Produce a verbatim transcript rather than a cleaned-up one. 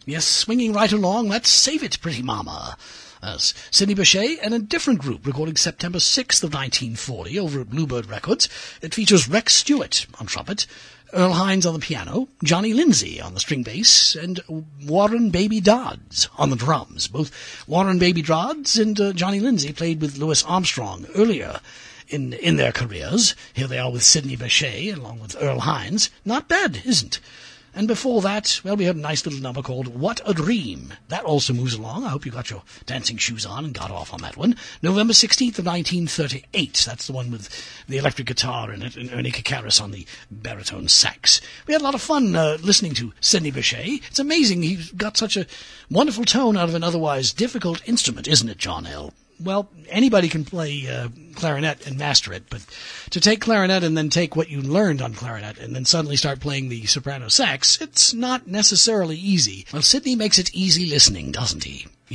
Yes, swinging right along, that's Save It, Pretty Mama. As Sidney Bechet and a different group recording September sixth of nineteen forty over at Bluebird Records. It features Rex Stewart on trumpet, Earl Hines on the piano, Johnny Lindsay on the string bass, and Warren Baby Dodds on the drums. Both Warren Baby Dodds and uh, Johnny Lindsay played with Louis Armstrong earlier in in their careers. Here they are with Sidney Bechet along with Earl Hines. Not bad, isn't? And before that, well, we had a nice little number called What a Dream. That also moves along. I hope you got your dancing shoes on and got off on that one. November sixteenth of nineteen thirty-eight. That's the one with the electric guitar in it and Ernie Kakaris on the baritone sax. We had a lot of fun uh, listening to Sidney Bechet. It's amazing he got such a wonderful tone out of an otherwise difficult instrument, isn't it, John L.? Well, anybody can play uh, clarinet and master it, but to take clarinet and then take what you learned on clarinet and then suddenly start playing the soprano sax, it's not necessarily easy. Well, Sidney makes it easy listening, doesn't he?